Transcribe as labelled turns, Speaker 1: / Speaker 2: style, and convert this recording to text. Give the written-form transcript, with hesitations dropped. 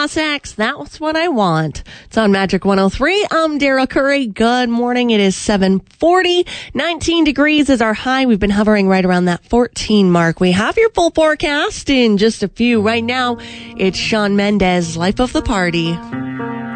Speaker 1: Nas X, That's What I Want. It's on Magic 103. I'm Dara Curry. Good morning. It is 7:40. 19 degrees is our high. We've been hovering right around that 14 mark. We have your full forecast in just a few. Right now, it's Shawn Mendes, Life of the Party.